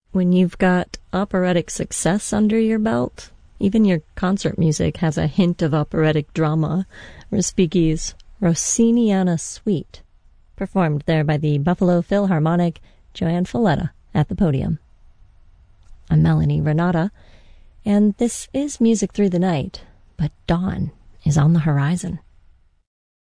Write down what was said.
When you've got operatic success under your belt, even your concert music has a hint of operatic drama. Respighi's Rossiniana Suite, performed there by the Buffalo Philharmonic, Joanne Falletta at the podium. I'm Melanie Renata, and this is Music Through the Night, but dawn is on the horizon.